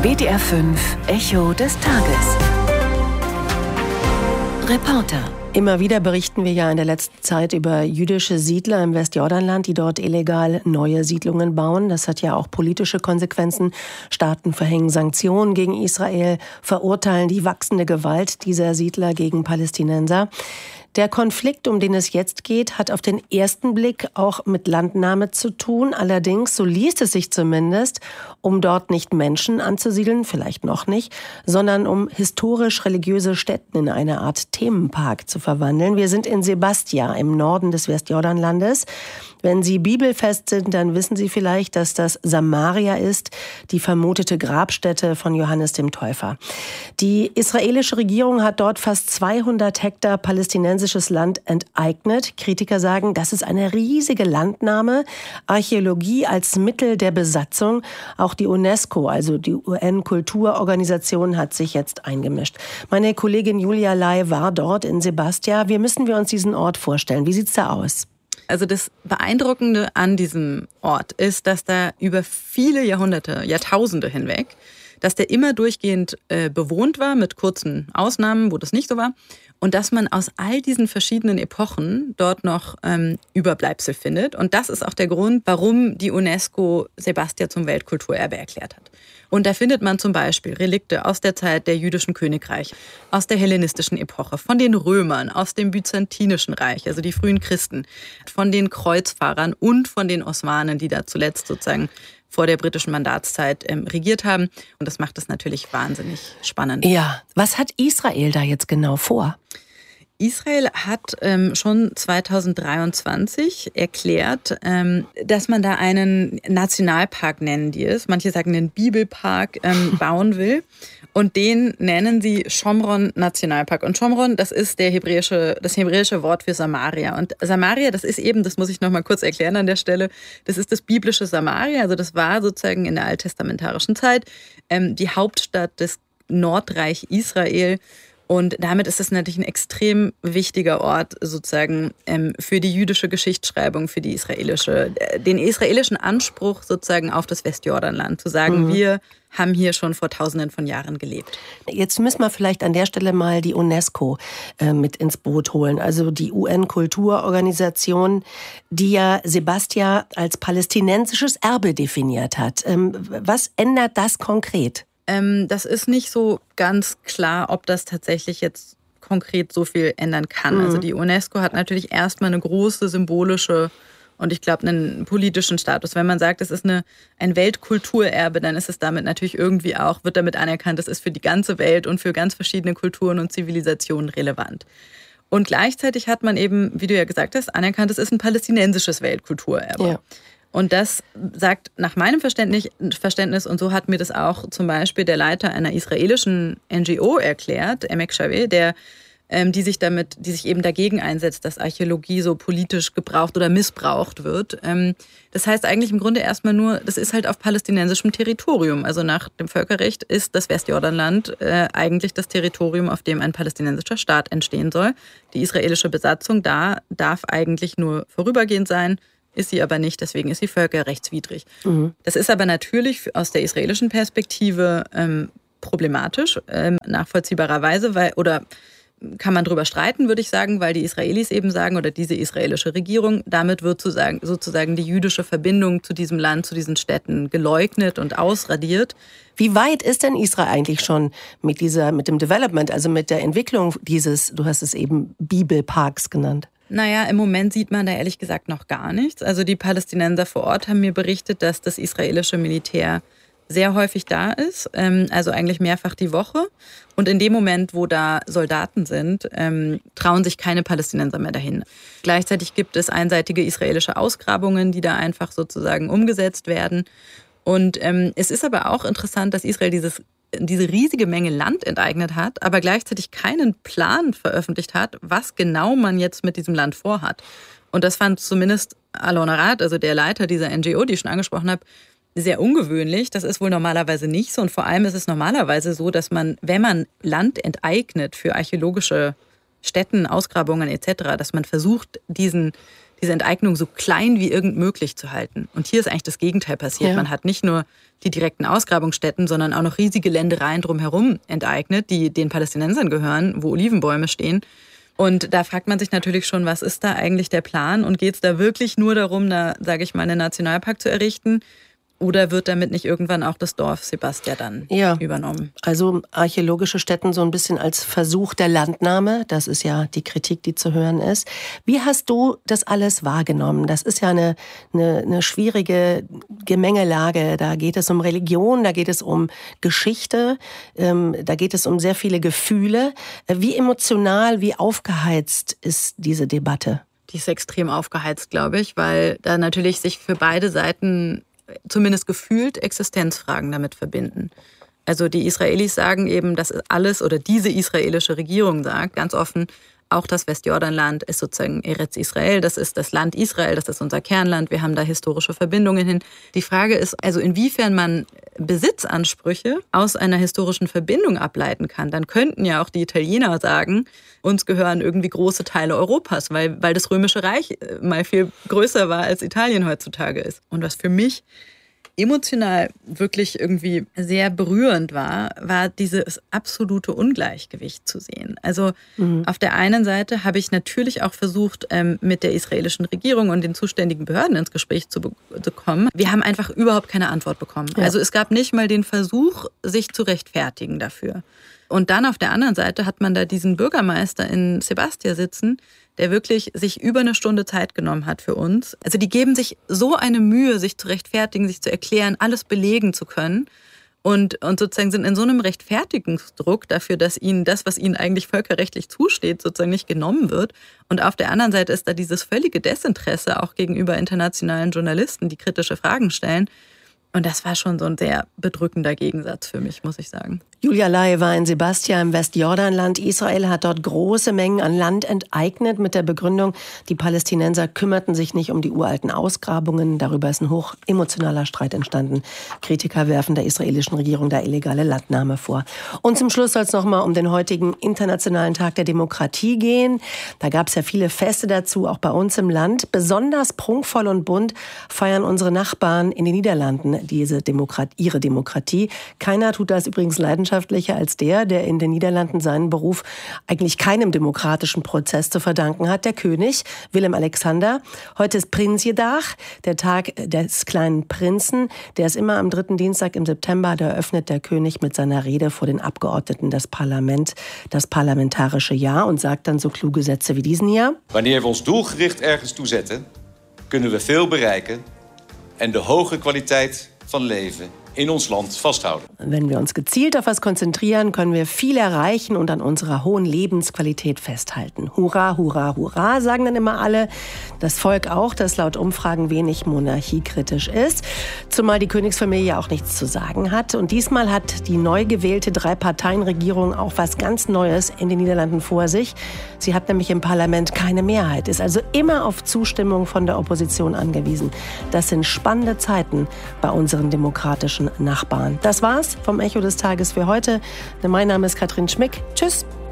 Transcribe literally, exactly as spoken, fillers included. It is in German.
B T R fünf Echo des Tages. Reporter. Immer wieder berichten wir ja in der letzten Zeit über jüdische Siedler im Westjordanland, die dort illegal neue Siedlungen bauen. Das hat ja auch politische Konsequenzen. Staaten verhängen Sanktionen gegen Israel, verurteilen die wachsende Gewalt dieser Siedler gegen Palästinenser. Der Konflikt, um den es jetzt geht, hat auf den ersten Blick auch mit Landnahme zu tun. Allerdings, so liest es sich zumindest, um dort nicht Menschen anzusiedeln, vielleicht noch nicht, sondern um historisch-religiöse Stätten in eine Art Themenpark zu verwandeln. Wir sind in Sebastia im Norden des Westjordanlandes. Wenn Sie bibelfest sind, dann wissen Sie vielleicht, dass das Samaria ist, die vermutete Grabstätte von Johannes dem Täufer. Die israelische Regierung hat dort fast zweihundert Hektar palästinensisches Land enteignet. Kritiker sagen, das ist eine riesige Landnahme. Archäologie als Mittel der Besatzung. Auch die UNESCO, also die U N-Kulturorganisation, hat sich jetzt eingemischt. Meine Kollegin Julia Lai war dort in Sebastia. Wie müssen wir uns diesen Ort vorstellen? Wie sieht's da aus? Also das Beeindruckende an diesem Ort ist, dass da über viele Jahrhunderte, Jahrtausende hinweg, dass der immer durchgehend äh, bewohnt war, mit kurzen Ausnahmen, wo das nicht so war. Und dass man aus all diesen verschiedenen Epochen dort noch ähm, Überbleibsel findet. Und das ist auch der Grund, warum die UNESCO Sebastia zum Weltkulturerbe erklärt hat. Und da findet man zum Beispiel Relikte aus der Zeit der jüdischen Königreiche, aus der hellenistischen Epoche, von den Römern, aus dem byzantinischen Reich, also die frühen Christen, von den Kreuzfahrern und von den Osmanen, die da zuletzt sozusagen vor der britischen Mandatszeit ähm, regiert haben. Und das macht es natürlich wahnsinnig spannend. Ja, was hat Israel da jetzt genau vor? Israel hat ähm, schon zweitausenddreiundzwanzig erklärt, ähm, dass man da einen Nationalpark, nennen die es, manche sagen einen Bibelpark, ähm, bauen will. Und den nennen sie Shomron Nationalpark. Und Shomron, das ist der hebräische, das hebräische Wort für Samaria. Und Samaria, das ist eben, das muss ich noch mal kurz erklären an der Stelle, das ist das biblische Samaria. Also das war sozusagen in der alttestamentarischen Zeit ähm, die Hauptstadt des Nordreich Israel. Und damit ist es natürlich ein extrem wichtiger Ort sozusagen ähm, für die jüdische Geschichtsschreibung, für die israelische, äh, den israelischen Anspruch sozusagen auf das Westjordanland, zu sagen, mhm. wir haben hier schon vor Tausenden von Jahren gelebt. Jetzt müssen wir vielleicht an der Stelle mal die UNESCO äh, mit ins Boot holen, also die U N-Kulturorganisation, die ja Sebastia als palästinensisches Erbe definiert hat. Ähm, was ändert das konkret? Ähm, das ist nicht so ganz klar, ob das tatsächlich jetzt konkret so viel ändern kann. Mhm. Also die UNESCO hat natürlich erstmal eine große symbolische und ich glaube einen politischen Status. Wenn man sagt, es ist eine, ein Weltkulturerbe, dann ist es damit natürlich irgendwie auch, wird damit anerkannt, das ist für die ganze Welt und für ganz verschiedene Kulturen und Zivilisationen relevant. Und gleichzeitig hat man eben, wie du ja gesagt hast, anerkannt, es ist ein palästinensisches Weltkulturerbe. Ja. Und das sagt nach meinem Verständnis, Verständnis, und so hat mir das auch zum Beispiel der Leiter einer israelischen N G O erklärt, Emek Shaveh, der, ähm, die sich damit, die sich eben dagegen einsetzt, dass Archäologie so politisch gebraucht oder missbraucht wird. Ähm, das heißt eigentlich im Grunde erstmal nur, das ist halt auf palästinensischem Territorium. Also nach dem Völkerrecht ist das Westjordanland äh, eigentlich das Territorium, auf dem ein palästinensischer Staat entstehen soll. Die israelische Besatzung da darf eigentlich nur vorübergehend sein. Ist sie aber nicht, deswegen ist sie völkerrechtswidrig. Mhm. Das ist aber natürlich aus der israelischen Perspektive ähm, problematisch, ähm, nachvollziehbarerweise, weil, oder kann man drüber streiten, würde ich sagen, weil die Israelis eben sagen, oder diese israelische Regierung, damit wird sozusagen, sozusagen die jüdische Verbindung zu diesem Land, zu diesen Städten geleugnet und ausradiert. Wie weit ist denn Israel eigentlich schon mit dieser, mit dem Development, also mit der Entwicklung dieses, du hast es eben Bibelparks genannt? Naja, im Moment sieht man da ehrlich gesagt noch gar nichts. Also die Palästinenser vor Ort haben mir berichtet, dass das israelische Militär sehr häufig da ist, also eigentlich mehrfach die Woche. Und in dem Moment, wo da Soldaten sind, trauen sich keine Palästinenser mehr dahin. Gleichzeitig gibt es einseitige israelische Ausgrabungen, die da einfach sozusagen umgesetzt werden. Und es ist aber auch interessant, dass Israel dieses diese riesige Menge Land enteignet hat, aber gleichzeitig keinen Plan veröffentlicht hat, was genau man jetzt mit diesem Land vorhat. Und das fand zumindest Alon Arad, also der Leiter dieser N G O, die ich schon angesprochen habe, sehr ungewöhnlich. Das ist wohl normalerweise nicht so. Und vor allem ist es normalerweise so, dass man, wenn man Land enteignet für archäologische Stätten, Ausgrabungen et cetera, dass man versucht, diesen diese Enteignung so klein wie irgend möglich zu halten. Und hier ist eigentlich das Gegenteil passiert. Ja. Man hat nicht nur die direkten Ausgrabungsstätten, sondern auch noch riesige Ländereien drumherum enteignet, die den Palästinensern gehören, wo Olivenbäume stehen. Und da fragt man sich natürlich schon, was ist da eigentlich der Plan? Und geht es da wirklich nur darum, da, sage ich mal, einen Nationalpark zu errichten? Oder wird damit nicht irgendwann auch das Dorf Sebastia dann ja. übernommen? Also archäologische Stätten so ein bisschen als Versuch der Landnahme. Das ist ja die Kritik, die zu hören ist. Wie hast du das alles wahrgenommen? Das ist ja eine, eine, eine schwierige Gemengelage. Da geht es um Religion, da geht es um Geschichte, ähm, da geht es um sehr viele Gefühle. Wie emotional, wie aufgeheizt ist diese Debatte? Die ist extrem aufgeheizt, glaube ich, weil da natürlich sich für beide Seiten zumindest gefühlt Existenzfragen damit verbinden. Also die Israelis sagen eben, dass alles oder diese israelische Regierung sagt ganz offen, auch das Westjordanland ist sozusagen Eretz Israel, das ist das Land Israel, das ist unser Kernland, wir haben da historische Verbindungen hin. Die Frage ist also, inwiefern man Besitzansprüche aus einer historischen Verbindung ableiten kann. Dann könnten ja auch die Italiener sagen, uns gehören irgendwie große Teile Europas, weil, weil das Römische Reich mal viel größer war, als Italien heutzutage ist. Und was für mich emotional wirklich irgendwie sehr berührend war, war dieses absolute Ungleichgewicht zu sehen. Also mhm. auf der einen Seite habe ich natürlich auch versucht, ähm, mit der israelischen Regierung und den zuständigen Behörden ins Gespräch zu, be- zu kommen. Wir haben einfach überhaupt keine Antwort bekommen. Ja. Also es gab nicht mal den Versuch, sich zu rechtfertigen dafür. Und dann auf der anderen Seite hat man da diesen Bürgermeister in Sebastia sitzen, der wirklich sich über eine Stunde Zeit genommen hat für uns. Also die geben sich so eine Mühe, sich zu rechtfertigen, sich zu erklären, alles belegen zu können und, und sozusagen sind in so einem Rechtfertigungsdruck dafür, dass ihnen das, was ihnen eigentlich völkerrechtlich zusteht, sozusagen nicht genommen wird. Und auf der anderen Seite ist da dieses völlige Desinteresse auch gegenüber internationalen Journalisten, die kritische Fragen stellen. Und das war schon so ein sehr bedrückender Gegensatz für mich, muss ich sagen. Julia Lai war in Sebastia im Westjordanland. Israel hat dort große Mengen an Land enteignet mit der Begründung, die Palästinenser kümmerten sich nicht um die uralten Ausgrabungen. Darüber ist ein hoch emotionaler Streit entstanden. Kritiker werfen der israelischen Regierung da illegale Landnahme vor. Und zum Schluss soll es noch mal um den heutigen Internationalen Tag der Demokratie gehen. Da gab es ja viele Feste dazu, auch bei uns im Land. Besonders prunkvoll und bunt feiern unsere Nachbarn in den Niederlanden diese Demokrat- ihre Demokratie. Keiner tut das übrigens leidenschaftlicher als der, der in den Niederlanden seinen Beruf eigentlich keinem demokratischen Prozess zu verdanken hat, der König Willem-Alexander. Heute ist Prinsjesdag, der Tag des kleinen Prinzen. Der ist immer am dritten Dienstag im September. Da eröffnet der König mit seiner Rede vor den Abgeordneten das Parlament, das parlamentarische Jahr und sagt dann so kluge Sätze wie diesen hier. Wanneer wir uns doelgericht ergens toezetten, kunnen we veel bereiken en de hoge kwaliteit van leven in ons Land vasthouden. Wenn wir uns gezielt auf was konzentrieren, können wir viel erreichen und an unserer hohen Lebensqualität festhalten. Hurra, hurra, hurra, sagen dann immer alle. Das Volk auch, das laut Umfragen wenig monarchiekritisch ist. Zumal die Königsfamilie auch nichts zu sagen hat. Und diesmal hat die neu gewählte Drei-Parteien-Regierung auch was ganz Neues in den Niederlanden vor sich. Sie hat nämlich im Parlament keine Mehrheit, ist also immer auf Zustimmung von der Opposition angewiesen. Das sind spannende Zeiten bei unseren demokratischen Nachbarn. Das war's vom Echo des Tages für heute. Mein Name ist Katrin Schmick. Tschüss.